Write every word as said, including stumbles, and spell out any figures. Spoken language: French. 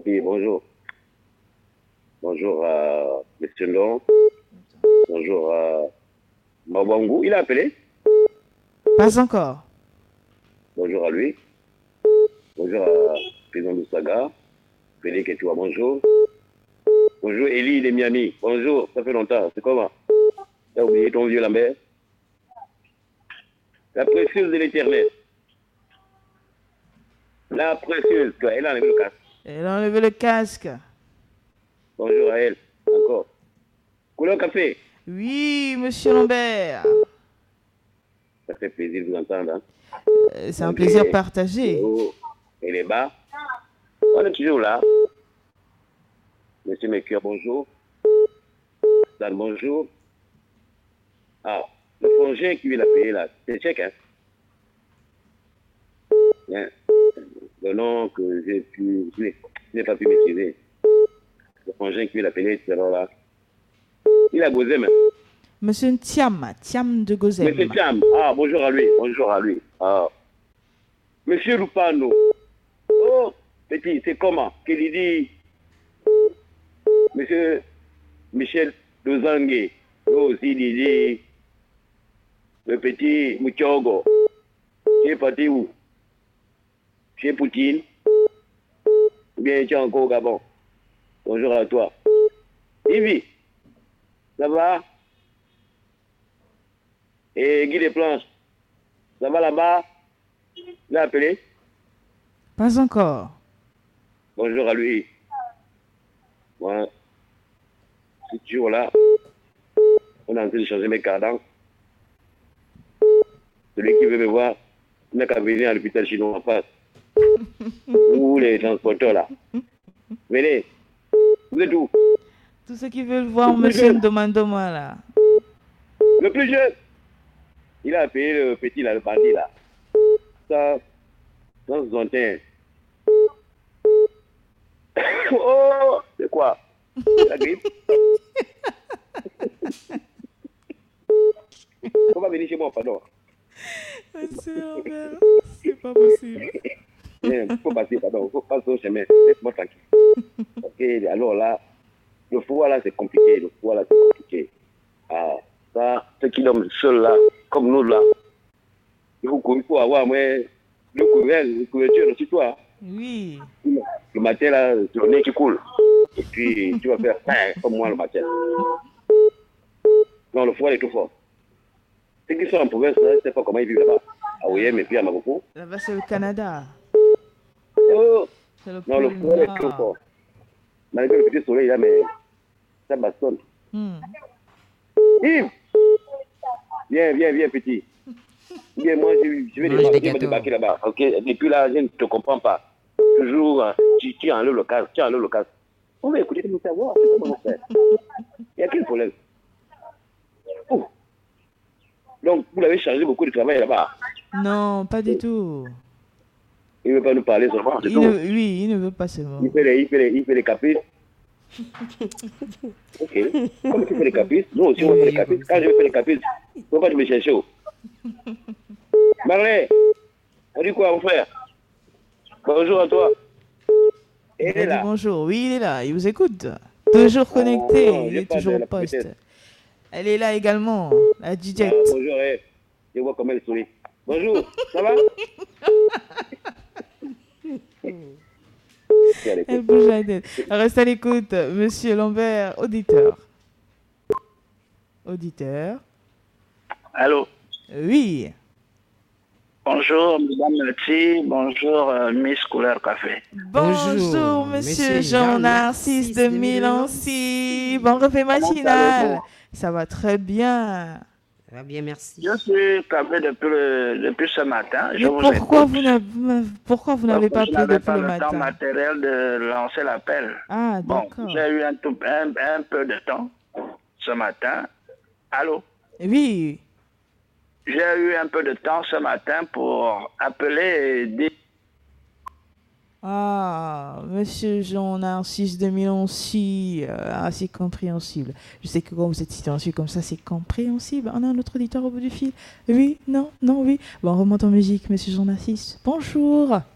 Papi, bonjour. Bonjour à M. Long. Bonjour à Mabangou. Il a appelé? Pas encore. Bonjour à lui. Bonjour à Président de Saga. Félix et toi, bonjour. Bonjour Elie de Miami. Bonjour, ça fait longtemps. C'est comment? T'as oublié ton vieux Lambert? La précieuse de l'éternel. La précieuse. Elle a enlevé le casque. Elle a enlevé le casque. Bonjour à elle. Encore. Couleur café. Oui, monsieur Lambert. Ça fait plaisir de vous entendre. Hein? Euh, c'est un okay. plaisir partagé. Et les bas. On est toujours là. Monsieur Mercure, bonjour. Dan, bonjour. Ah, le frangin qui vient la payer là, c'est tchèque, hein? Bien. Le nom que j'ai pu, je n'ai pas pu maîtriser. Le frangin qui vient la payer, c'est là. Il a Gozem. Monsieur Thiam, Thiam de Gozem. Monsieur Thiam, ah, bonjour à lui, bonjour à lui. Ah. Monsieur Lupano. Oh, petit, c'est comment? Qu'il dit? Monsieur Michel Dozangue, aussi il dit le petit Mouchogo. Tu es parti où? Chez Poutine? Ou bien tu es encore au Gabon? Bonjour à toi. Yvi, ça va? Et Guy Desplanches, ça va là-bas? Il l'a appelé? Pas encore. Bonjour à lui. Moi, c'est toujours là. On est en train de changer mes cardans. Celui qui veut me voir, il n'a qu'à venir à l'hôpital chinois en face. Ou les transporteurs là. Venez. Vous êtes où? Tous ceux qui veulent voir monsieur Ndomandoma là. Le plus jeune. Il a payé le petit là, le bandit là. Ça, cent soixante et un. Oh, c'est quoi? La grippe? On va venir chez moi, pardon. C'est pas possible. Il faut passer, pardon, il faut passer au chemin. Laisse-moi tranquille. Ok, alors là, le foie là, c'est compliqué. Le foie là, c'est compliqué. Ah, ça, ceux qui dorment seuls là, comme nous là, il faut, il faut avoir moi, le couvercle, le couverture sur toi. Oui. Le matin là, c'est le nez qui coule. Et puis, tu vas faire pain comme moi le matin. Non, le foie est tout fort. Ceux qui sont en province, je ne sais pas comment ils vivent là-bas. À Oyem et puis à Maboko. Là-bas, c'est le Canada. Oh. Le non, le foie est tout fort. Malgré le petit soleil là, mais ça bastonne. Hmm. Yves! Viens, viens, viens, petit. Viens, moi, je, je vais débarquer, débarquer là-bas. Ok, depuis là, je ne te comprends pas. Toujours, hein, tu, tu enlèves le casque, tu enlèves le casque. On va écouter nous savoir, comment faire. Il y a quel problème? Oh. Donc, vous l'avez changé beaucoup de travail là-bas? Non, pas du tout. Il ne veut pas nous parler seulement, c'est il tout. Ne, oui, il ne veut pas seulement. Il fait les, il fait les, il fait les caprices. Ok. Comme tu fais les caprices, nous aussi on fait les caprices. Quand je fais les caprices, il ne faut pas me chercher. Marley, on dit quoi, mon frère? Bonjour à toi. Il, il est là. Bonjour, oui, il est là, il vous écoute. Toujours connecté, oh, il est toujours au poste. Peut-être. Elle est là également, la D J. Ah, bonjour, eh. Je vois comment elle sourit. Bonjour, ça va? Elle bouge la tête. Reste à l'écoute, monsieur Lambert, auditeur. Auditeur. Allô? Oui. Bonjour, mesdames, merci. Bonjour, euh, Miss Couleur Café. Bonjour, Bonjour monsieur Jean-Narcisse de Milancy. Bon refait matinal. Ça va très bien. Ça va bien, merci. Je suis câblé depuis, le, depuis ce matin. Je vous pourquoi, vous pourquoi vous n'avez pas pris depuis pas le matin? Je n'avais pas le temps matériel de lancer l'appel. Ah, d'accord. Bon, j'ai eu un, tout, un, un peu de temps ce matin. Allô? Oui. J'ai eu un peu de temps ce matin pour appeler et dire... Ah, monsieur Jean-Narcisse de Milancy, ah, c'est compréhensible. Je sais que quand vous êtes situé comme ça, c'est compréhensible. On a un autre auditeur au bout du fil. Oui, non, non, oui. Bon, on remonte en musique, monsieur Jean-Narcisse. Bonjour.